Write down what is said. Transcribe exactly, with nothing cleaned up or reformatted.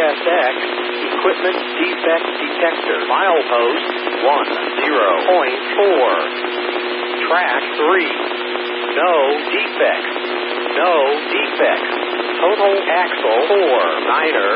S X Equipment Defect Detector. Milepost one zero point four. Track three. No defects. No defects. Total axle four. Niner.